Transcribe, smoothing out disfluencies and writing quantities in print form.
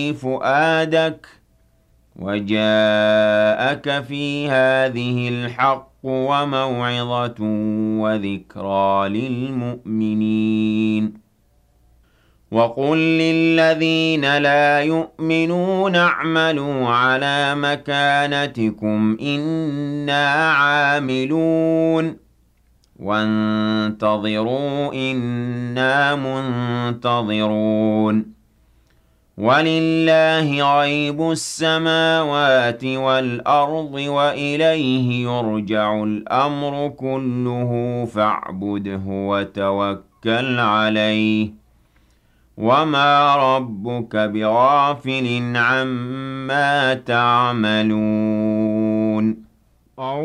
فؤادك وجاءك في هذه الحق وموعظة وذكرى للمؤمنين وقل للذين لا يؤمنون اعملوا على مكانتكم إنا عاملون وانتظروا إنا منتظرون ولله غيب السماوات والأرض وإليه يرجع الأمر كله فاعبده وتوكل عليه وما ربك بغافل عما تعملون